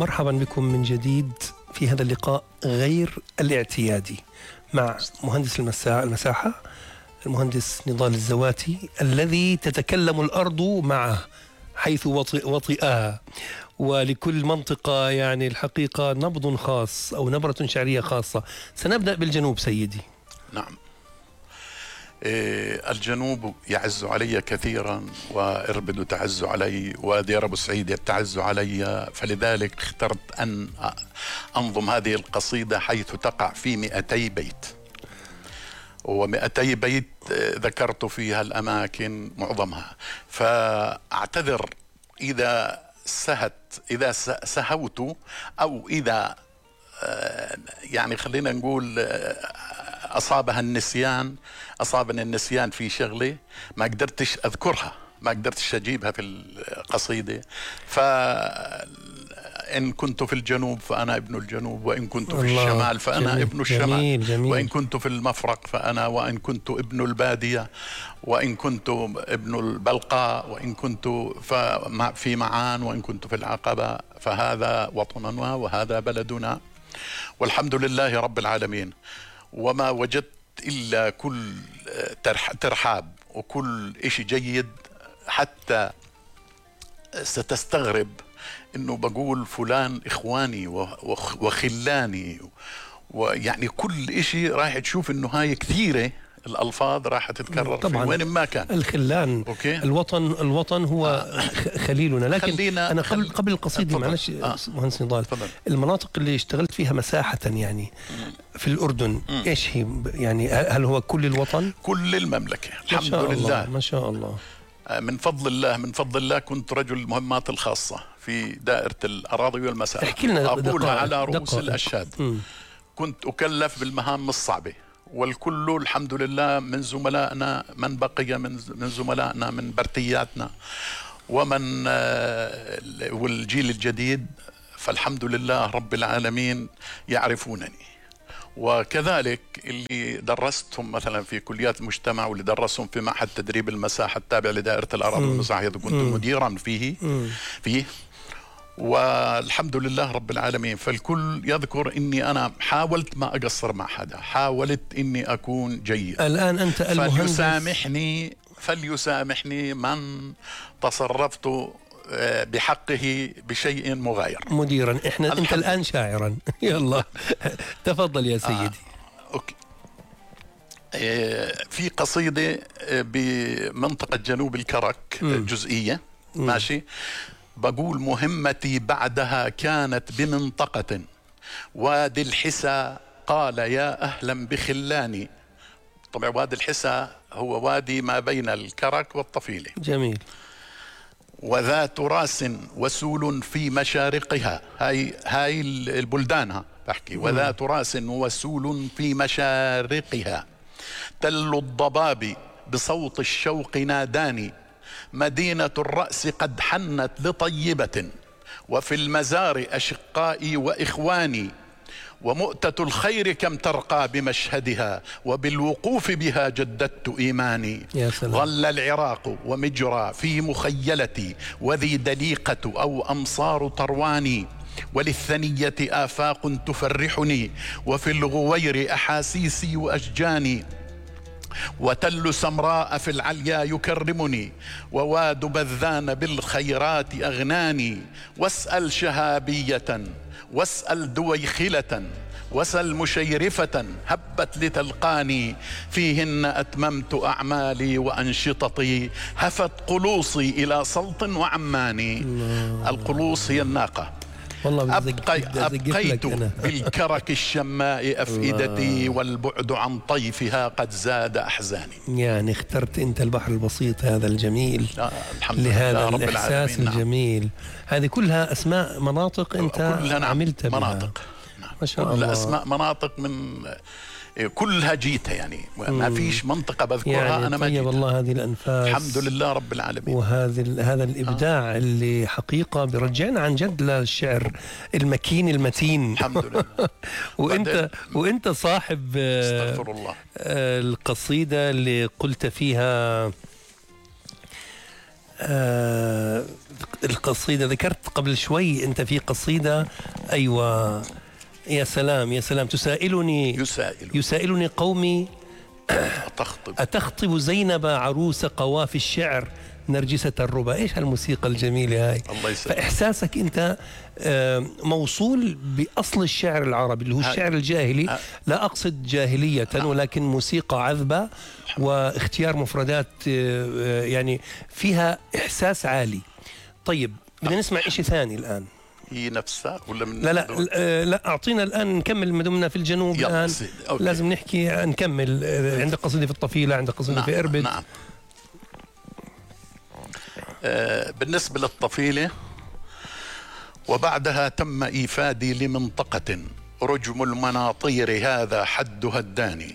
مرحبا بكم من جديد في هذا اللقاء غير الاعتيادي مع مهندس المساحة المهندس نضال الزواتي الذي تتكلم الأرض معه حيث وطئها، ولكل منطقة يعني الحقيقة نبض خاص أو نبرة شعرية خاصة. سنبدأ بالجنوب سيدي. نعم، الجنوب يعز علي كثيرا، وإربد تعز علي، ودير أبو سعيد تعز علي، فلذلك اخترت أن أنظم هذه القصيدة حيث تقع في 200 بيت، و200 بيت ذكرت فيها الأماكن معظمها. فأعتذر إذا سهوت أو إذا يعني خلينا نقول أصابني النسيان في شغلة ما قدرتش أذكرها، ما قدرتش أجيبها في القصيدة. فإن كنت في الجنوب فأنا ابن الجنوب، وإن كنت في الشمال فأنا ابن الشمال، جميل. وإن كنت في المفرق فأنا، وإن كنت ابن البادية، وإن كنت ابن البلقاء، وإن كنت في معان، وإن كنت في العقبة، فهذا وطننا وهذا بلدنا، والحمد لله رب العالمين. وما وجدت إلا كل ترحاب وكل إشي جيد، حتى ستستغرب إنه بقول فلان إخواني وخلاني، ويعني كل إشي راح تشوف إنه هاي كثيرة الألفاظ راح تتكرر طبعا في وين ما كان. الخلان أوكي. الوطن هو خليلنا. لكن أنا قبل القصيدة معلش مهندس نضال، المناطق اللي اشتغلت فيها مساحة يعني في الأردن إيش هي يعني؟ هل هو كل الوطن؟ كل المملكة الحمد لله ما شاء الله، من فضل الله. كنت رجل المهمات الخاصة في دائرة الأراضي والمساحة، احكي لنا أقولها على رؤوس الأشهاد. كنت أكلف بالمهام الصعبة، والكل الحمد لله من زملائنا، من بقي من زملائنا من برتياتنا ومن والجيل الجديد، فالحمد لله رب العالمين يعرفونني. وكذلك اللي درستهم مثلا في كليات المجتمع، واللي درسهم في معهد تدريب المساحة التابع لدائرة الأراضي والمساحة، كنت مديرا فيه والحمد لله رب العالمين. فالكل يذكر إني أنا حاولت ما أقصر مع حدا، حاولت إني أكون جيد. الآن أنت المهندس، فليسامحني من تصرفت بحقه بشيء مغاير مديرا. أنت الآن شاعرا. يلا تفضل يا سيدي. أوكي. في قصيدة بمنطقة جنوب الكرك جزئية، ماشي، بقول: مهمتي بعدها كانت بمنطقة وادي الحسا، قال يا أهلا بخلاني. طبعا وادي الحسا هو وادي ما بين الكرك والطفيلة. جميل. وذات راس وسول في مشارقها، هاي البلدانها بحكي. وذات راس وسول في مشارقها، تل الضباب بصوت الشوق ناداني، مدينة الرأس قد حنت لطيبة، وفي المزار أشقائي وإخواني، ومؤتة الخير كم ترقى بمشهدها، وبالوقوف بها جددت إيماني. ظل العراق ومجرى في مخيلتي، وذي دليقة أو أمصار طرواني، وللثنية آفاق تفرحني، وفي الغوير أحاسيسي وأشجاني، وتل سمراء في العليا يكرمني، وواد بذان بالخيرات أغناني. واسأل شهابية، واسأل دويخلة، وسل مشيرفة هبت لتلقاني، فيهن أتممت أعمالي وأنشطتي، هفت قلوصي إلى سلط وعماني. القلوص هي الناقة. أبقيت بالكرك الشماء أفئدتي، والبعد عن طيفها قد زاد أحزاني. يعني اخترت أنت البحر البسيط هذا الجميل لهذا الإحساس الجميل. هذه كلها أسماء مناطق أنت عملت بها. مناطق، ما شاء الله، أسماء مناطق من كلها جيتها، يعني ما فيش منطقة بذكرها يعني أنا ما جيتها. والله هذه الأنفاس الحمد لله رب العالمين. هذا الإبداع اللي حقيقة برجعنا عن جد للشعر المكين المتين. الحمد لله. وانت صاحب استغفر الله القصيدة اللي قلت فيها القصيدة ذكرت قبل شوي أنت في قصيدة، أيوة، يا سلام يا سلام، يسائلني قومي أتخطب زينب عروس قوافي الشعر نرجسة الربا. إيش هالموسيقى الجميلة هاي؟ الله يسلمك. فإحساسك أنت موصول بأصل الشعر العربي اللي هو الشعر الجاهلي. لا أقصد جاهلية، ولكن موسيقى عذبة واختيار مفردات يعني فيها إحساس عالي. طيب بدنا نسمع إشي ثاني الآن. هي نفسها ولا من لا أعطينا الآن نكمل، ما دمنا في الجنوب الآن لازم نحكي نكمل. عندك قصيدة في الطفيلة، عندك قصيدة في إربد. نعم. بالنسبة للطفيلة، وبعدها تم إيفادي لمنطقة رجم المناطير هذا حدها الداني،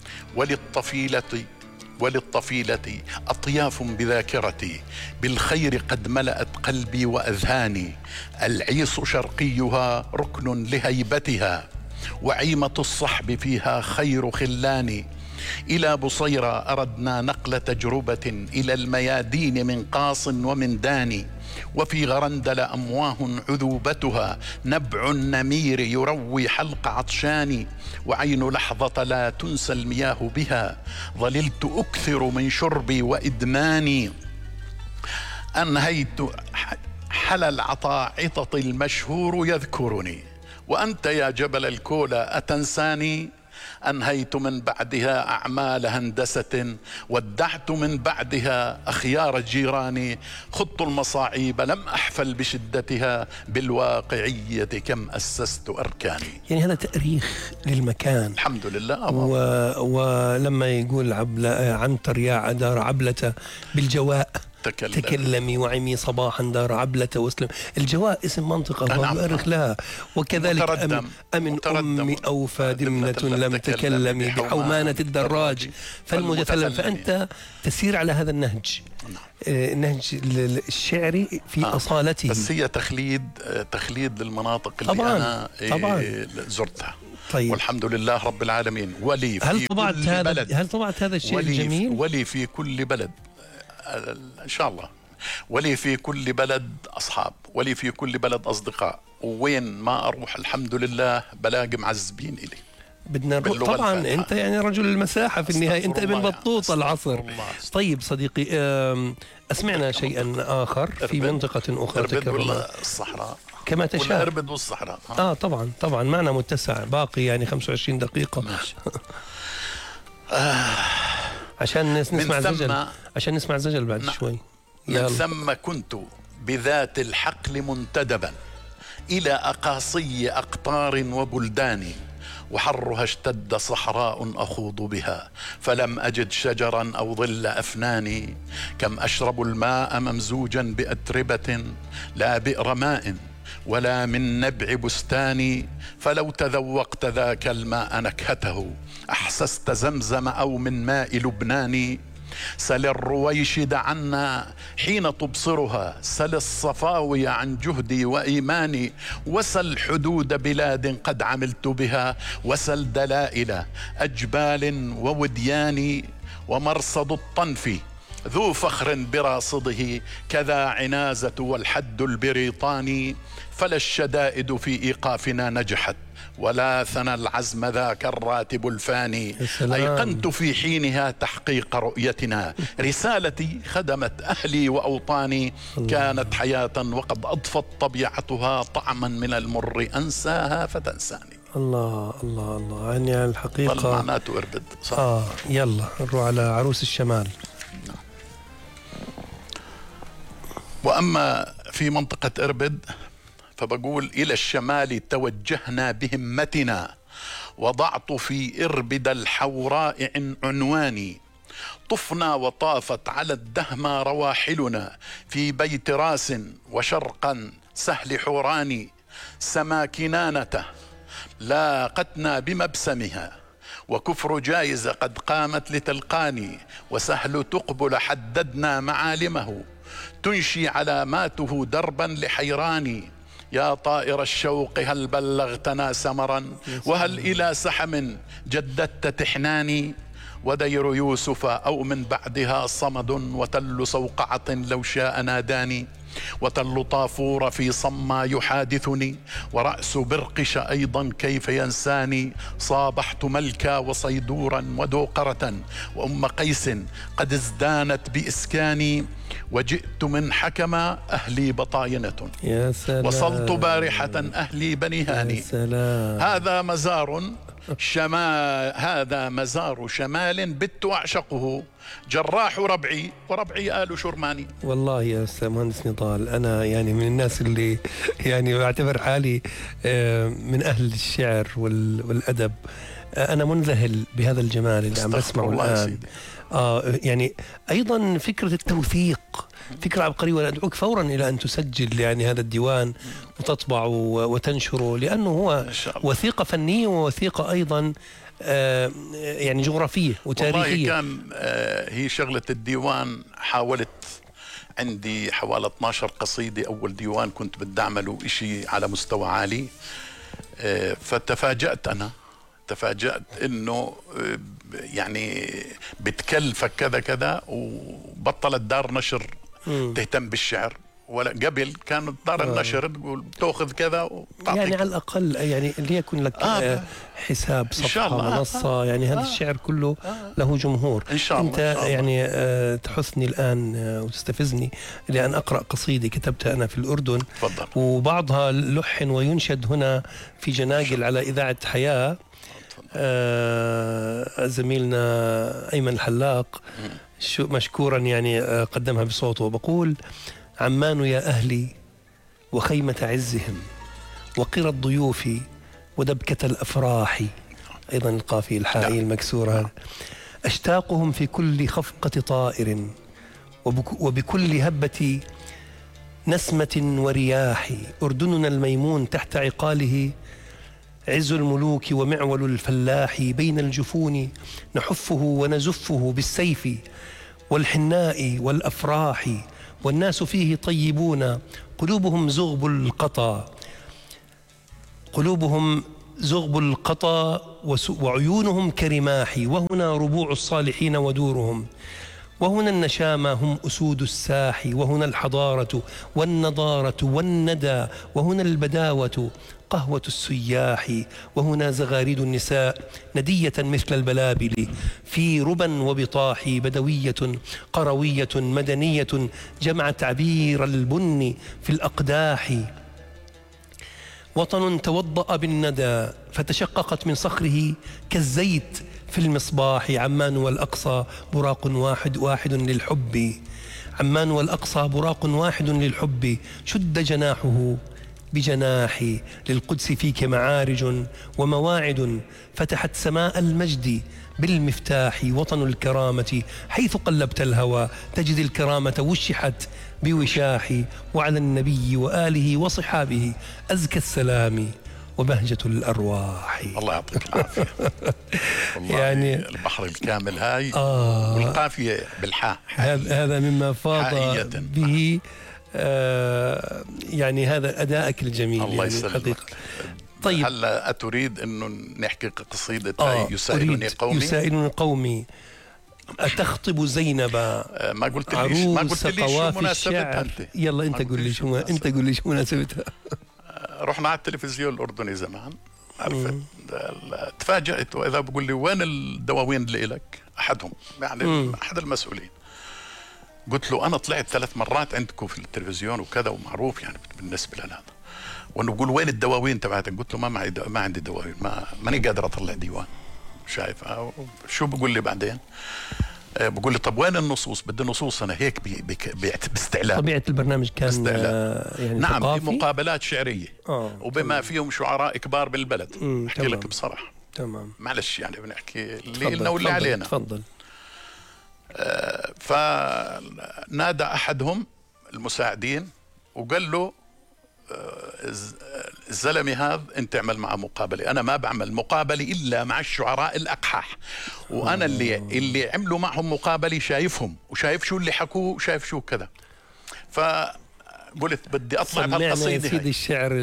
وللطفيلة أطياف بذاكرتي بالخير قد ملأت قلبي وأذهاني، العيص شرقيها ركن لهيبتها، وعيمة الصحب فيها خير خلاني. إلى بصيرة أردنا نقل تجربة إلى الميادين من قاص ومن داني، وفي غرندل أمواه عذوبتها نبع النمير يروي حلق عطشاني، وعين لحظة لا تنسى المياه بها ظللت أكثر من شربي وإدماني، أنهيت حل العطاعطة المشهور يذكرني، وأنت يا جبل الكولا أتنساني. أنهيت من بعدها أعمال هندسة، ودعت من بعدها أخيار جيراني، خضت المصاعيب لم أحفل بشدتها، بالواقعية كم أسست أركاني. يعني هذا تأريخ للمكان الحمد لله. ولما يقول عنتر يا دار عبلة بالجواء تكلمي وعمي صباحا دار عبلة واسلم. الجواء اسم منطقة هو يؤرخ لها. وكذلك أمن أمي أوفى دمنة لم تكلمي بحومانة الدراج فالمتثلم. فأنت تسير على هذا النهج، النهج الشعري في أصالته. بس هي تخليد للمناطق اللي طبعاً أنا زرتها. طيب. والحمد لله رب العالمين. ولي في هل طبعت هذا الشيء الجميل؟ ولي في كل بلد إن شاء الله، ولي في كل بلد أصحاب، ولي في كل بلد أصدقاء، وين ما أروح الحمد لله بلاقي معزبين إلي. بدنا طبعا الفاتحة. أنت يعني رجل المساحة في النهاية، أنت ابن بطوطة العصر. طيب صديقي، أسمعنا شيئا آخر في منطقة أخرى تكرر الصحراء كما تشاء. إربد والصحراء. طبعا معنا متسع باقي يعني 25 دقيقة. ماشي. عشان نسمع زجل، عشان نسمع زجل بعد شوي. من ثم كنت بذات الحقل منتدبا إلى أقاصي أقطار وبلدان، وحرها اشتد صحراء أخوض بها فلم أجد شجرا أو ظل أفنان، كم أشرب الماء ممزوجا بأتربة لا بئر ماء ولا من نبع بستان، فلو تذوقت ذاك الماء نكهته أحسست زمزم أو من ماء لبنان. سل الرويشد عنا حين تبصرها، سل الصفاوي عن جهدي وإيماني، وسل حدود بلاد قد عملت بها، وسل دلائل أجبال ووديان، ومرصد الطنف ذو فخر براصده كذا عنازة والحد البريطاني، فلا الشدائد في إيقافنا نجحت ولا ثنى العزم ذاك الراتب الفاني، أيقنت في حينها تحقيق رؤيتنا، رسالتي خدمت أهلي وأوطاني، كانت حياة وقد أضفت طبيعتها طعما من المر أنساها فتنساني. الله الله الله، يعني الحقيقة معناته إربد صح؟ يلا نروح على عروس الشمال. وأما في منطقة إربد فبقول إلى الشمال توجهنا بهمتنا، وضعت في إربد الحوراء عنواني، طفنا وطافت على الدهمى رواحلنا في بيت راس وشرقا سهل حوراني، سما كنانته لاقتنا بمبسمها، وكفر جائزة قد قامت لتلقاني، وسهل تقبل حددنا معالمه، تنشي علاماته دربا لحيراني، يا طائر الشوق هل بلغتنا سمرا، وهل إلى سحم جددت تحناني، ودير يوسف أو من بعدها صمد، وتل صوقعة لو شاء ناداني، وتل طافور في صما يحادثني، ورأس برقش أيضا كيف ينساني. صابحت ملكا وصيدورا ودوقرة، وأم قيس قد ازدانت بإسكاني، وجئت من حكم أهلي بطاينة، يا سلام. وصلت بارحة أهلي بني هاني. يا سلام. هذا مزار شمال بت أعشقه، جراح ربعي وربعي آل شرماني. والله يا أستاذ مهندس نضال، أنا يعني من الناس اللي يعني بعتبر حالي من أهل الشعر والأدب. أنا منذهل بهذا الجمال اللي عم بسمعه الآن. يعني أيضا فكرة التوثيق فكرة عبقرية، وأنا أدعوك فورا إلى أن تسجل يعني هذا الديوان وتطبعه وتنشره، لأنه هو وثيقة فنية ووثيقة أيضا يعني جغرافية وتاريخية. والله كان هي شغلة الديوان. حاولت عندي حوالي 12 قصيدة، أول ديوان كنت بدي أعمله إشي على مستوى عالي. فتفاجأت إنه يعني بتكلفك كذا كذا، وبطلت دار نشر تهتم بالشعر. ولا قبل كانت دار النشر تقول بتاخذ كذا يعني على الأقل يعني ليكن لك حساب صفحة منصة. يعني هذا الشعر كله له جمهور. إن شاء الله. أنت يعني تحثني الآن وتستفزني لأن أقرأ قصيدة كتبتها أنا في الأردن. فضل. وبعضها لحن وينشد هنا في جناقل على إذاعة حياة. زميلنا أيمن الحلاق مشكورا يعني قدمها بصوته. بقول: عمان يا أهلي وخيمة عزهم، وقرى الضيوف ودبكة الأفراح. أيضا القافية الحائية المكسورة. أشتاقهم في كل خفقة طائر، وبكل هبة نسمة ورياح. أردننا الميمون تحت عقاله عز الملوك ومعول الفلاح. بين الجفون نحفه ونزفه بالسيف والحناء والأفراح. والناس فيه طيبون قلوبهم زغب القطا وعيونهم كرماح. وهنا ربوع الصالحين ودورهم، وهنا النشامى هم أسود الساح. وهنا الحضارة والنضارة والندى، وهنا البداوة قهوة السياح. وهنا زغاريد النساء ندية مثل البلابل في ربا وبطاح. بدوية قروية مدنية جمعت عبير البن في الأقداح. وطن توضأ بالندى فتشققت من صخره كالزيت في المصباح. عمان والأقصى براق واحد للحب. عمان والأقصى براق واحد للحب. شد جناحه بجناحي للقدس فيك معارج ومواعد. فتحت سماء المجد بالمفتاح. وطن الكرامة حيث قلبت الهوى تجد الكرامة وشحت بوشاح. وعلى النبي وآله وصحابه أزكى السلام وبهجة الأرواح. الله يعطيك العافية. والله يعني البحر الكامل هاي والقافية بالحاء. هذا مما فاض به يعني هذا أدائك الجميل. الله يعني يسلمك. طيب، هلا أتريد أنه نحكي قصيدة يسائلني قومي. أتخطب زينب ما قلت لي شو مناسبتها أنت؟ يلا أنت قل لي شو مناسبتها. رحنا على التلفزيون الأردني زمان، عرفت؟ تفاجأت وإذا بقول لي وين الدواوين اللي إلك؟ أحدهم يعني أحد المسؤولين. قلت له أنا طلعت 3 مرات عندكم في التلفزيون وكذا ومعروف يعني بالنسبة لنا هذا. وأنه بقول وين الدواوين تبعتك؟ قلت له ما عندي دواوين، ماني قادر أطلع ديوان. شايف شو بقول لي بعدين؟ بقول لي طب وين النصوص؟ بدي نصوص أنا هيك باستعلاء. طبيعة البرنامج كان يعني نعم ثقافي؟ في مقابلات شعرية وبما فيهم شعراء كبار بالبلد. أحكي لك بصراحة. تمام. معلش يعني بنحكي اللي لنا واللي علينا. تفضل. فنادى أحدهم المساعدين وقال له الزلمة هذا انت اعمل معه مقابلة. انا ما بعمل مقابلة الا مع الشعراء الاقحاح، وانا اللي عملوا معهم مقابلة شايفهم وشايف شو اللي حكوه وشايف شو كذا. قلت بدي أطلع سمعنا يا بهالقصيدة سيدي الشعر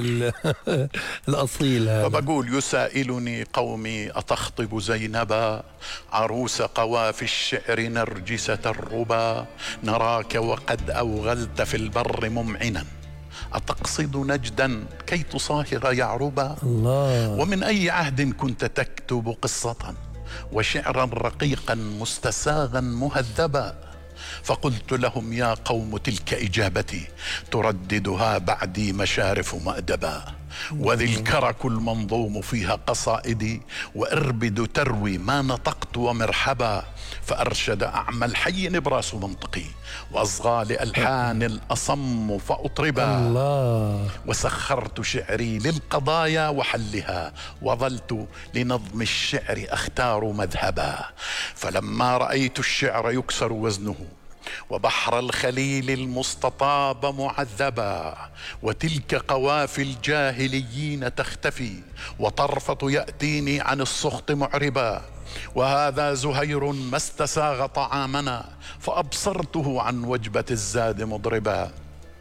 الأصيل هذا. فبقول: يسائلني قومي أتخطب زينبا عروس قوافي الشعر نرجسة الربا، نراك وقد أوغلت في البر ممعنا، أتقصد نجدا كي تصاهر يعربا؟ الله. ومن أي عهد كنت تكتب قصة وشعرا رقيقا مستساغا مهذبا؟ فقلت لهم: يا قوم تلك إجابتي ترددها بعدي مشارف مأدبا، وذي الكرك المنظوم فيها قصائدي، وأربد تروي ما نطقت ومرحبا. فأرشد أعمى الحي نبراس منطقي، وأصغى لألحان الأصم فأطربا. الله. وسخرت شعري للقضايا وحلها، وظلت لنظم الشعر أختار مذهبا. فلما رأيت الشعر يكسر وزنه، وبحر الخليل المستطاب معذبا، وتلك قوافي الجاهليين تختفي، وطرفة يأتيني عن السخط معربا، وهذا زهير ما استساغ طعامنا، فأبصرته عن وجبة الزاد مضربا.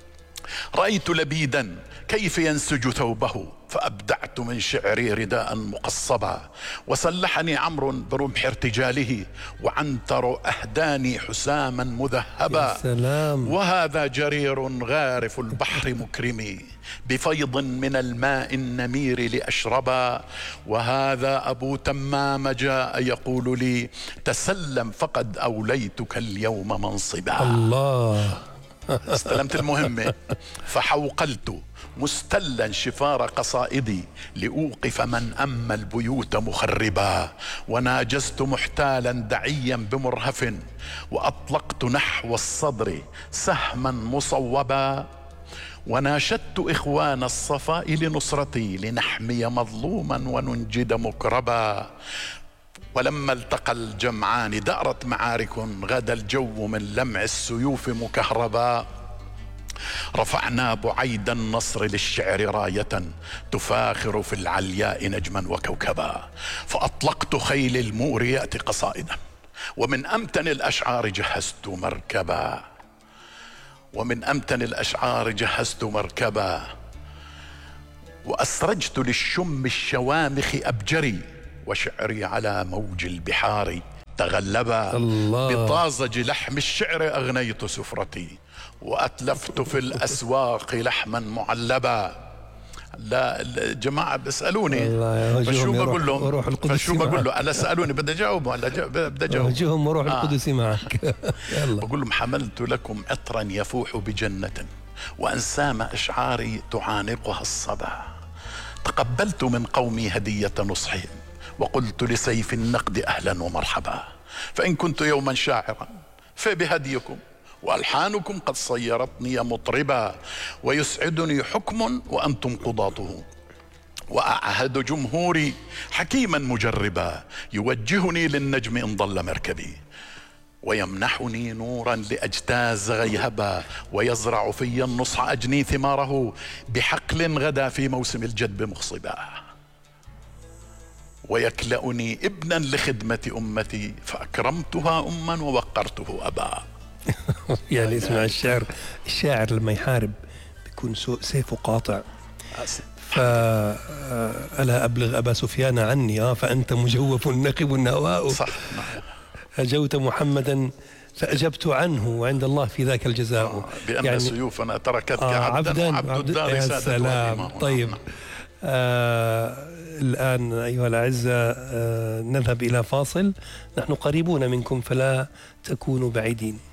رأيت لبيدا كيف ينسج ثوبه، فأبدعت من شعري رداء مقصبا، وسلحني عمرو برمح ارتجاله، وعنتر أهداني حساما مذهبا. سلام. وهذا جرير غارف البحر مكرمي، بفيض من الماء النمير لأشربا. وهذا أبو تمام جاء يقول لي: تسلم فقد أوليتك اليوم منصبا. الله. استلمت المهمة، فحوقلت مستلا شفار قصائدي، لأوقف من أما البيوت مخربا. وناجزت محتالا دعيا بمرهف، وأطلقت نحو الصدر سهما مصوبا. وناشدت إخوان الصفاء لنصرتي، لنحمي مظلوما وننجد مكربا. ولما التقى الجمعان دارت معارك، غدا الجو من لمع السيوف مكهربا. رفعنا بعيد النصر للشعر راية، تفاخر في العلياء نجما وكوكبا. فأطلقت خيل الموريات قصائدا، ومن أمتن الأشعار جهزت مركبا. ومن أمتن الأشعار جهزت مركبا. وأسرجت للشم الشوامخ أبجري، وشعري على موج البحار تغلبا. بطازج لحم الشعر أغنيت سفرتي، وأتلفت في الأسواق لحما معلبا. لا الجماعة بيسألوني فشو بقول لهم؟ فشو بقول له؟ أنا سألوني بدي أجاوب ولا بدي أجاوب؟ وجههم وروح القدس معك. بقول لهم: حملت لكم عطرا يفوح بجنة، وأنسام أشعاري تعانقها الصبا. تقبلت من قومي هدية نصحهم، وقلت لسيف النقد أهلا ومرحبا. فإن كنت يوما شاعرا فبهديكم، وألحانكم قد صيرتني مطربا. ويسعدني حكم وأنتم قضاته، وأعهد جمهوري حكيما مجربا، يوجهني للنجم إن ضل مركبي، ويمنحني نورا لأجتاز غيهبا، ويزرع في النصح أجني ثماره، بحقل غدا في موسم الجدب مخصبا. ويكلأني ابنا لخدمة أمتي، فأكرمتها أما ووقرته أبا. يعني اسمع الشاعر لما يحارب بيكون سيفه قاطع. فألا أبلغ أبا سفيان عني فأنت مجوف نقب النواء. صح. هجوت محمدا فأجبت عنه، وعند الله في ذاك الجزاء. بأن يعني سيوفنا تركتك عبدا وعبد الدار سادة. طيب الآن أيها الأعزاء نذهب إلى فاصل. نحن قريبون منكم فلا تكونوا بعيدين.